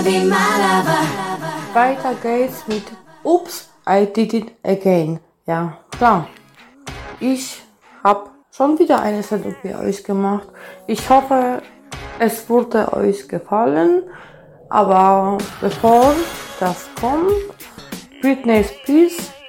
Weiter geht's mit Oops, I did it again. Ja, klar. Ich habe schon wieder eine Sendung für euch gemacht. Ich hoffe, es wurde euch gefallen. Aber bevor das kommt, Britney Spears